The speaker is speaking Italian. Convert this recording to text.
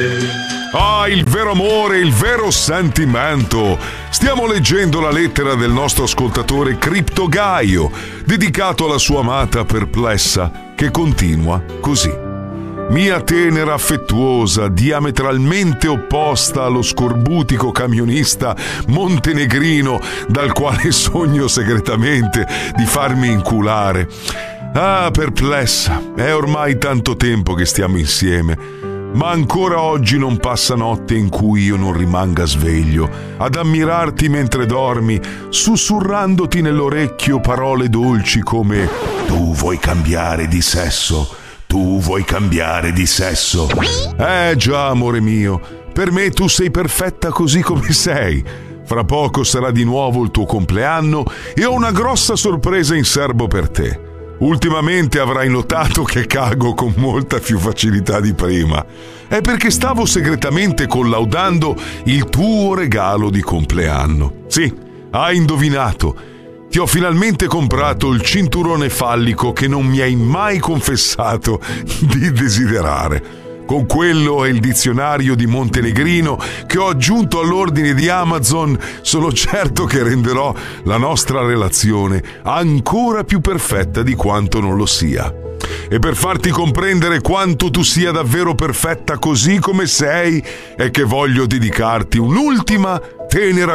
Ah, il vero amore, il vero sentimento. Stiamo leggendo la lettera del nostro ascoltatore Criptogaio, dedicato alla sua amata perplessa, che continua così. Mia tenera affettuosa, diametralmente opposta allo scorbutico camionista montenegrino dal quale sogno segretamente di farmi inculare. Ah, perplessa, è ormai tanto tempo che stiamo insieme. Ma ancora oggi non passa notte in cui io non rimanga sveglio ad ammirarti mentre dormi, sussurrandoti nell'orecchio parole dolci come «Tu vuoi cambiare di sesso? Tu vuoi cambiare di sesso?» Già, amore mio, per me tu sei perfetta così come sei. Fra poco sarà di nuovo il tuo compleanno e ho una grossa sorpresa in serbo per te. Ultimamente avrai notato che cago con molta più facilità di prima. È perché stavo segretamente collaudando il tuo regalo di compleanno. Sì, hai indovinato. Ti ho finalmente comprato il cinturone fallico che non mi hai mai confessato di desiderare. Con quello e il dizionario di montenegrino che ho aggiunto all'ordine di Amazon, sono certo che renderò la nostra relazione ancora più perfetta di quanto non lo sia. E per farti comprendere quanto tu sia davvero perfetta così come sei, è che voglio dedicarti un'ultima tenera